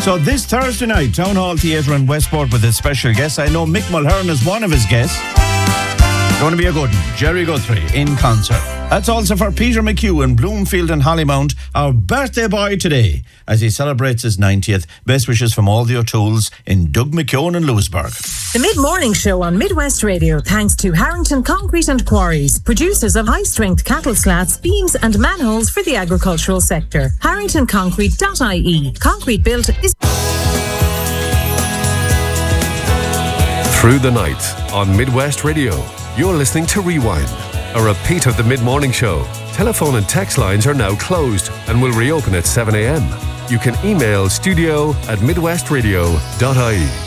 So this Thursday night, Town Hall Theatre in Westport with a special guest. I know Mick Mulhern is one of his guests. Going to be a good one. Jerry Guthrie in concert. That's also for Peter McHugh in Bloomfield and Hollymount, our birthday boy today, as he celebrates his 90th. Best wishes from all the O'Tooles in Doug McKeown and Lewisburg. The Mid-Morning Show on Midwest Radio, thanks to Harrington Concrete and Quarries, producers of high-strength cattle slats, beams and manholes for the agricultural sector. HarringtonConcrete.ie. Concrete built is... Through the night on Midwest Radio, you're listening to Rewind, a repeat of the Mid-Morning Show. Telephone and text lines are now closed and will reopen at 7 a.m. You can email studio@midwestradio.ie.